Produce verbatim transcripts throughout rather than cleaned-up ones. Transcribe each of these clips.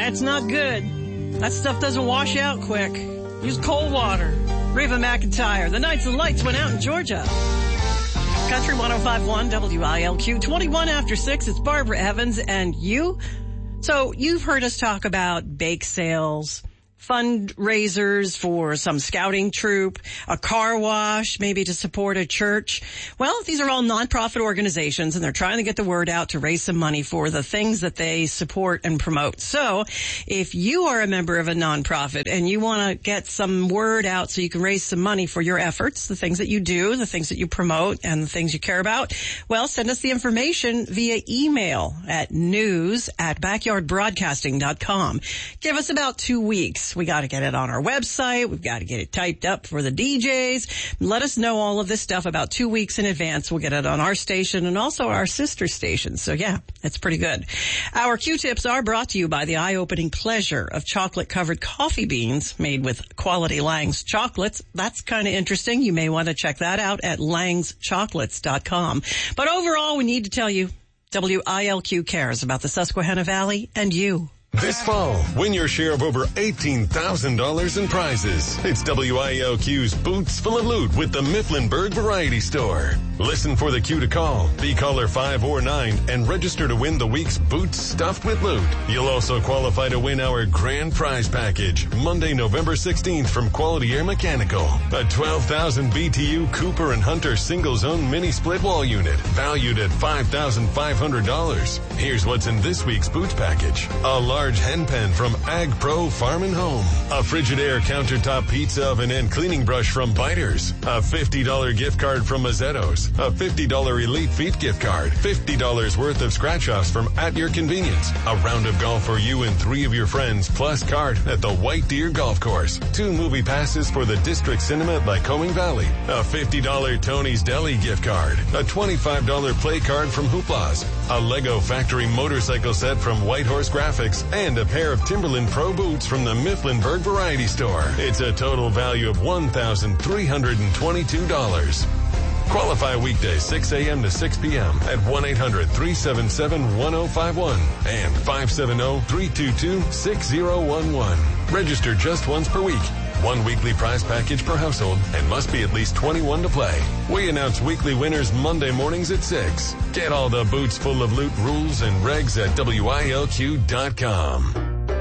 it's not good. That stuff doesn't wash out quick. Use cold water. Reba McEntire. The nights the lights went out in Georgia. Country one oh five point one W I L Q. twenty-one after six. It's Barbara Evans and you. So you've heard us talk about bake sales, fundraisers for some scouting troop, a car wash, maybe to support a church. Well, these are all nonprofit organizations, and they're trying to get the word out to raise some money for the things that they support and promote. So if you are a member of a nonprofit and you want to get some word out so you can raise some money for your efforts, the things that you do, the things that you promote, and the things you care about, well, send us the information via email at news at backyard broadcasting dot com. Give us about two weeks. We got to get it on our website. We've got to get it typed up for the D Js. Let us know all of this stuff about two weeks in advance. We'll get it on our station and also our sister stations. So yeah, it's pretty good. Our Q-tips are brought to you by the eye-opening pleasure of chocolate-covered coffee beans made with quality Lang's chocolates. That's kind of interesting. You may want to check that out at langs chocolates dot com. But overall, we need to tell you, W I L Q cares about the Susquehanna Valley and you. This fall, win your share of over eighteen thousand dollars in prizes. It's W I L Q's Boots Full of Loot with the Mifflinburg Variety Store. Listen for the cue to call. Be caller five or nine and register to win the week's Boots Stuffed with Loot. You'll also qualify to win our grand prize package, Monday, November sixteenth from Quality Air Mechanical. A twelve thousand B T U Cooper and Hunter single-zone mini split wall unit, valued at five thousand five hundred dollars. Here's what's in this week's Boots package. A large hen pen from Ag Pro Farm and Home. A Frigidaire countertop pizza oven and cleaning brush from Biters. A fifty dollars gift card from Mazzetto's. A fifty dollars Elite Feet gift card. fifty dollars worth of scratch-offs from At Your Convenience. A round of golf for you and three of your friends, plus card at the White Deer Golf Course. Two movie passes for the District Cinema at Lycoming Valley. A fifty dollars Tony's Deli gift card. A twenty-five dollars play card from Hoopla's. A Lego Factory motorcycle set from Whitehorse Graphics. And a pair of Timberland Pro boots from the Mifflinburg Variety Store. It's a total value of one thousand three hundred twenty-two dollars. Qualify weekdays six a.m. to six p.m. at one eight hundred three seven seven one oh five one and five seven zero three two two six zero one one. Register just once per week. One weekly prize package per household and must be at least twenty-one to play. We announce weekly winners Monday mornings at six. Get all the Boots Full of Loot rules and regs at W I L Q dot com.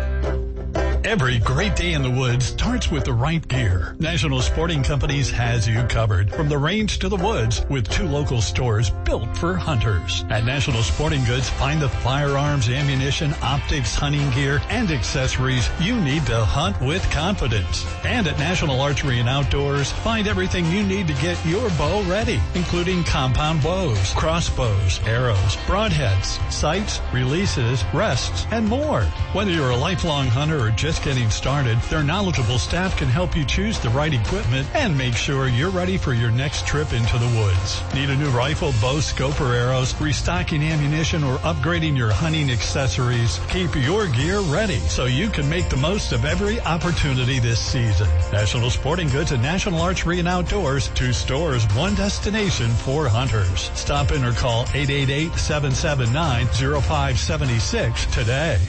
Every great day in the woods starts with the right gear. National Sporting Companies has you covered. From the range to the woods with two local stores built for hunters. At National Sporting Goods, find the firearms, ammunition, optics, hunting gear, and accessories you need to hunt with confidence. And at National Archery and Outdoors, find everything you need to get your bow ready, including compound bows, crossbows, arrows, broadheads, sights, releases, rests, and more. Whether you're a lifelong hunter or just getting started, their knowledgeable staff can help you choose the right equipment and make sure you're ready for your next trip into the woods. Need a new rifle, bow, scope, or arrows, restocking ammunition, or upgrading your hunting accessories? Keep your gear ready so you can make the most of every opportunity this season. National Sporting Goods and National Archery and Outdoors, two stores, one destination for hunters. Stop in or call eight eight eight, seven seven nine, zero five seven six today.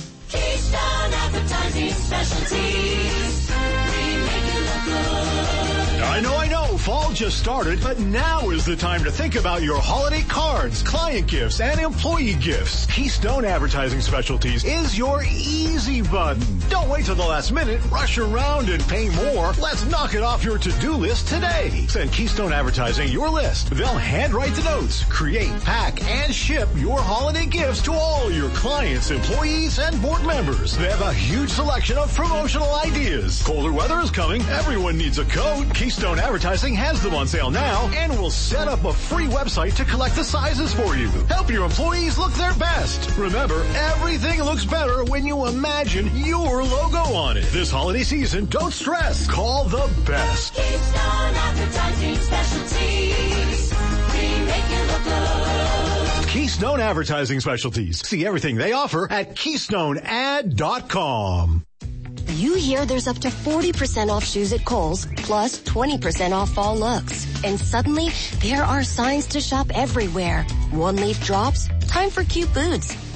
Keystone Advertising Specialties. We make it look good. I know, I know. Fall just started, but now is the time to think about your holiday cards, client gifts, and employee gifts. Keystone Advertising Specialties is your easy button. Don't wait till the last minute. Rush around and pay more. Let's knock it off your to-do list today. Send Keystone Advertising your list. They'll handwrite the notes, create, pack, and ship your holiday gifts to all your clients, employees, and board members. They have a huge selection of promotional ideas. Colder weather is coming. Everyone needs a coat. Keystone Advertising has them on sale now and will set up a free website to collect the sizes for you. Help your employees look their best. Remember, everything looks better when you imagine your logo on it. This holiday season, don't stress. Call the best. Keystone Advertising Specialties. We make it look good. Keystone Advertising Specialties. See everything they offer at keystone ad dot com. You hear there's up to forty percent off shoes at Kohl's, plus twenty percent off fall looks. And suddenly, there are signs to shop everywhere. One leaf drops, time for cute boots.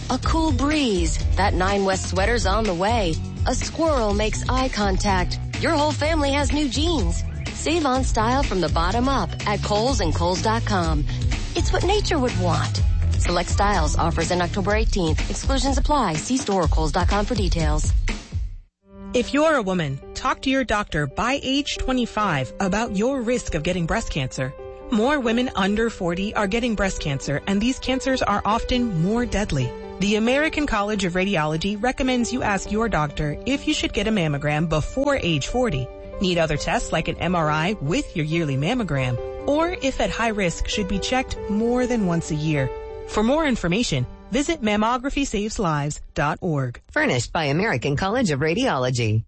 A cool breeze. That Nine West sweater's on the way. A squirrel makes eye contact. Your whole family has new jeans. Save on style from the bottom up at Kohl's and Kohl's dot com. It's what nature would want. Select styles, offers in October eighteenth. Exclusions apply. See store or Kohl's dot com for details. If you're a woman, talk to your doctor by age twenty-five about your risk of getting breast cancer. More women under forty are getting breast cancer, and these cancers are often more deadly. The American College of Radiology recommends you ask your doctor if you should get a mammogram before age forty. Need other tests like an M R I with your yearly mammogram, or if at high risk should be checked more than once a year. For more information, visit mammography saves lives dot org. Furnished by American College of Radiology.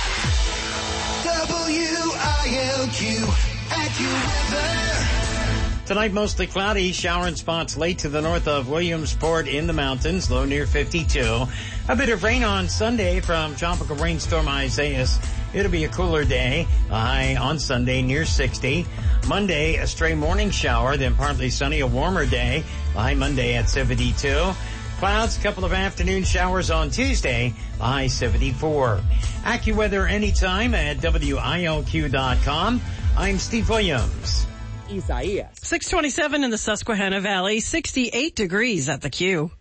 W I L Q, AccuWeather. Tonight, mostly cloudy, showering spots late to the north of Williamsport in the mountains, low near fifty-two. A bit of rain on Sunday from tropical rainstorm Isaias. It'll be a cooler day, a high on Sunday near sixty. Monday, a stray morning shower, then partly sunny, a warmer day, a high Monday at seventy-two. Clouds, a couple of afternoon showers on Tuesday, a high seventy-four. AccuWeather anytime at W I L Q dot com. I'm Steve Williams. six twenty-seven in the Susquehanna Valley, sixty-eight degrees at the Q.